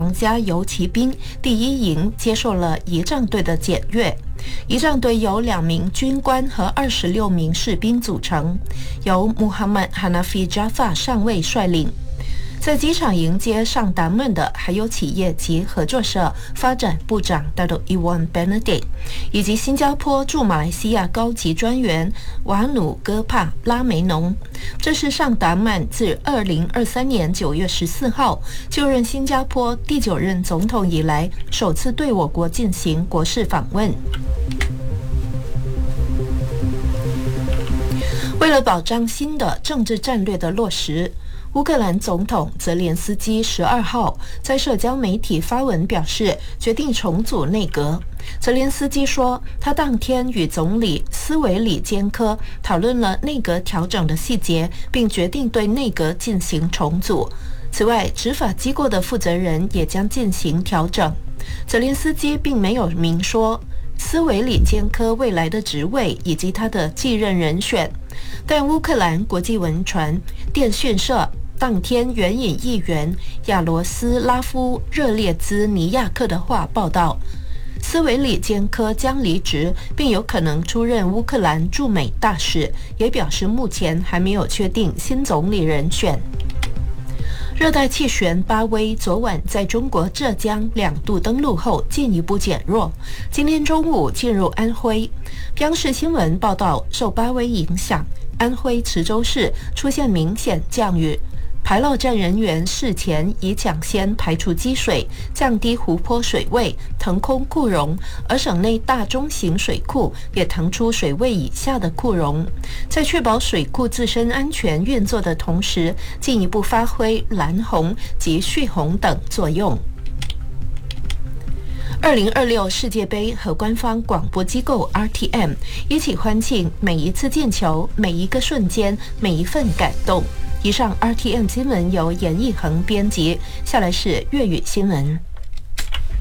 皇家游骑兵第1营接受了仪仗队的检阅。仪仗队由2名军官和26名士兵组成，由 Muhammad Hanafi Jaffa 上尉率领。在机场迎接上达曼的还有企业及合作社发展部长 Dato Iwan Benedict， 以及新加坡驻马来西亚高级专员瓦努戈帕拉梅农。这是上达曼自2023年9月14号就任新加坡第9任总统以来首次对我国进行国事访问。为了保障新的政治战略的落实，乌克兰总统泽连斯基12号在社交媒体发文表示，决定重组内阁。泽连斯基说，他当天与总理斯维里坚科讨论了内阁调整的细节，并决定对内阁进行重组。此外，执法机构的负责人也将进行调整。泽连斯基并没有明说斯维里坚科未来的职位以及他的继任人选，但乌克兰国际文传电讯社当天援引议员亚罗斯拉夫热列兹尼亚克的话报道，斯维里坚科将离职，并有可能出任乌克兰驻美大使，也表示目前还没有确定新总理人选。热带气旋巴威昨晚在中国浙江2度登陆后进一步减弱，今天中午进入安徽。央视新闻报道，受巴威影响，安徽池州市出现明显降雨。排涝站人员事前已抢先排除积水，降低湖泊水位，腾空库容，而省内大中型水库也腾出水位以下的库容，在确保水库自身安全运作的同时，进一步发挥拦洪及蓄洪等作用。2026世界杯和官方广播机构 RTM 一起欢庆每一次进球、每一个瞬间、每一份感动。以上 RTM 新闻由严义恒编辑，下来是粤语新闻。